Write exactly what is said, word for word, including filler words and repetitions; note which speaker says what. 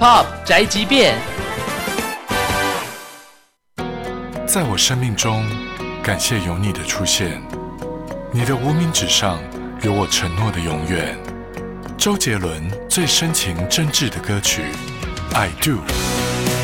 Speaker 1: Pop 宅急便。
Speaker 2: 在我生命中，感谢有你的出现，你的无名指上有我承诺的永远。周杰伦最深情真挚的歌曲《I Do》。